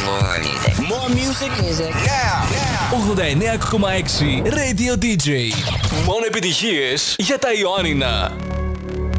More music. Now. 89,6 Radio DJ. Μόνο επιτυχίες για τα Ιωάννινα.